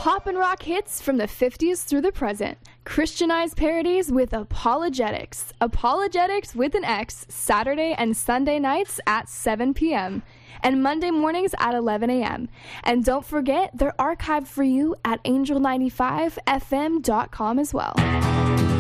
Pop and rock hits from the 50s through the present. Christianized parodies with Apologetics. Apologetics with an X, Saturday and Sunday nights at 7 p.m. and Monday mornings at 11 a.m. And don't forget, they're archived for you at angel95fm.com as well.